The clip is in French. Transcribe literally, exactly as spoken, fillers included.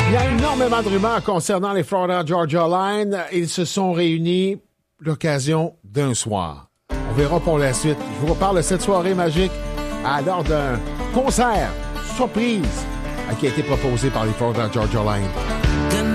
Il y a énormément de rumeurs concernant les Florida Georgia Line. Ils se sont réunis l'occasion d'un soir. On verra pour la suite. Je vous reparle de cette soirée magique à l'heure d'un concert surprise qui a été proposé par les Florida Georgia Line.